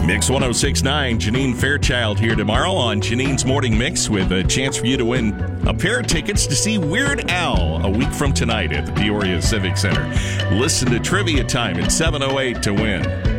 Mix 1069, Janine Fairchild here tomorrow on Janine's Morning Mix with a chance for you to win a pair of tickets to see Weird Al a week from tonight at the Peoria Civic Center. Listen to Trivia Time at 7:08 to win.